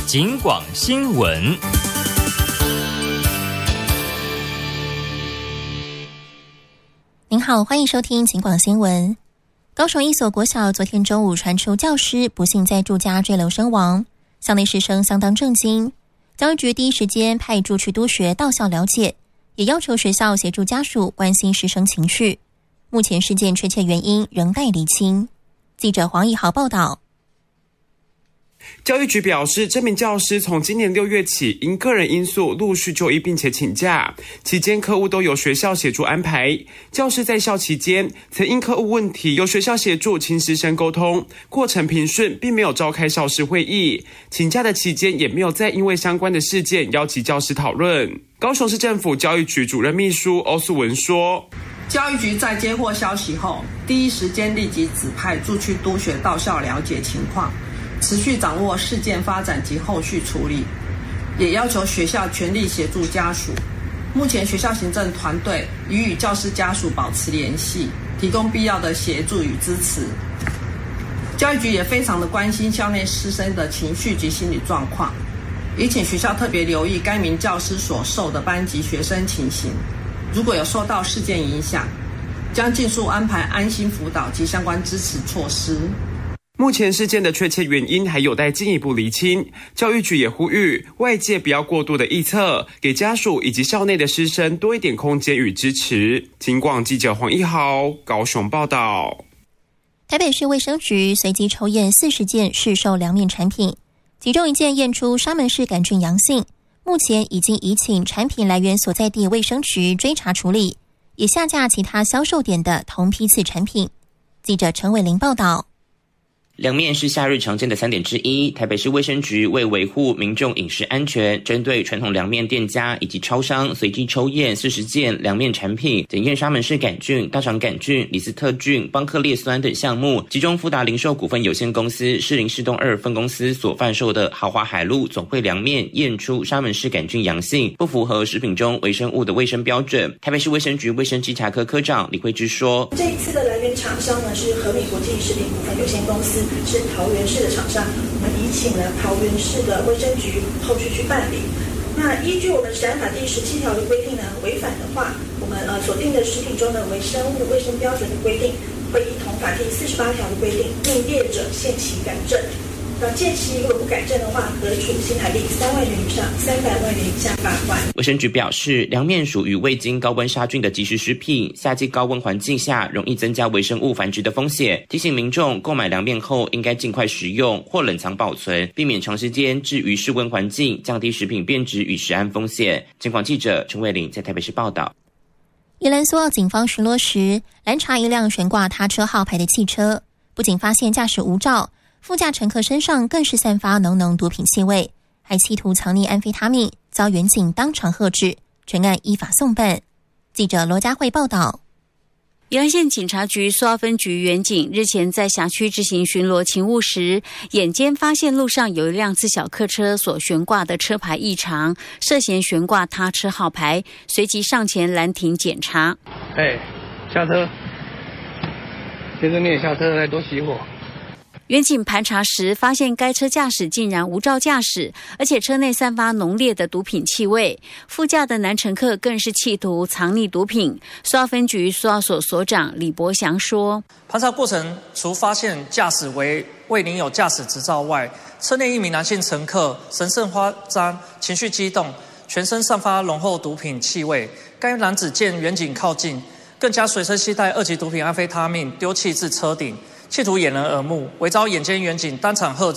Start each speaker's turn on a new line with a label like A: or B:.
A: 警广新闻。
B: 您好，欢迎收听警广新闻。高雄一所国小昨天中午传出教师不幸在住家坠楼身亡，校内师生相当震惊。教育局第一时间派驻区督学到校了解，也要求学校协助家属关心师生情绪。目前事件确切原因仍待厘清。记者黄义豪报道。
C: 教育局表示，这名教师从今年6月起因个人因素陆续就医并且请假，期间课务都由学校协助安排。教师在校期间曾因课务问题由学校协助亲师生沟通，过程平顺，并没有召开校事会议。请假的期间也没有再因为相关的事件邀集教师讨论。高雄市政府教育局主任秘书欧素文说，
D: 教育局在接获消息后，第一时间立即指派驻区督学到校了解情况，持续掌握事件发展及后续处理，也要求学校全力协助家属。目前学校行政团队已与教师家属保持联系，提供必要的协助与支持。教育局也非常的关心校内师生的情绪及心理状况，也请学校特别留意该名教师所受的班级学生情形，如果有受到事件影响，将尽速安排安心辅导及相关支持措施。
C: 目前事件的确切原因还有待进一步厘清，教育局也呼吁外界不要过度的臆测，给家属以及校内的师生多一点空间与支持。警广记者黄一豪高雄报道。
B: 台北市卫生局随机抽验40件市售凉面产品，其中1件验出沙门氏杆菌阳性，目前已经移请产品来源所在地卫生局追查处理，也下架其他销售点的同批次产品。记者陈伟玲报道。
E: 凉面是夏日常见的餐点之一，台北市卫生局为维护民众饮食安全，针对传统凉面店家以及超商随机抽验40件凉面产品，检验沙门氏杆菌、大肠杆菌、李斯特菌、邦克列酸等项目，其中富达零售股份有限公司士林市东2分公司所贩售的豪华海陆总汇凉面验出沙门氏杆菌阳性，不符合食品中微生物的卫生标准。台北市卫生局卫生稽查科科长李慧芝说，
F: 这一次的来源厂商呢是和美国际食品股份有限公司，是桃园市的厂商，我们已请了桃园市的卫生局后续去办理。那依据我们食安法第17条的规定呢，违反的话，我们所定的食品中的微生物卫生标准的规定，会依同法第48条的规定，令业者限期改正。那届期如果不改正的话，得处新台币3万元以上300万元以下罚款。
E: 卫生局表示，凉面属于未经高温杀菌的即食食品，夏季高温环境下容易增加微生物繁殖的风险，提醒民众购买凉面后应该尽快食用或冷藏保存，避免长时间置于室温环境，降低食品变质与食安风险。警广记者陈伟玲在台北市报道。
B: 宜兰苏澳警方巡逻时拦查一辆悬挂他车号牌的汽车，不仅发现驾驶无照，副驾乘客身上更是散发浓浓毒品气味，还企图藏匿安非他命，遭员警当场喝止，全案依法送办。记者罗佳慧报道。
G: 宜兰县警察局苏澳分局员警日前在辖区执行巡逻勤务时，眼尖发现路上有一辆自小客车所悬挂的车牌异常，涉嫌悬挂他车号牌，随即上前拦停检查。
H: 下车，先生你也下车，来多熄火。
G: 员警盘查时发现该车驾驶竟然无照驾驶，而且车内散发浓烈的毒品气味，副驾的男乘客更是企图藏匿毒品。苏澳分局苏澳所所长李伯祥说，
I: 盘查过程除发现驾驶为未领有驾驶执照外，车内一名男性乘客神色慌张，情绪激动，全身散发浓厚毒品气味。该男子见员警靠近，更加随身携带2级毒品安非他命丢弃至车顶，企图掩人耳目，违遭眼尖员警当场喝止。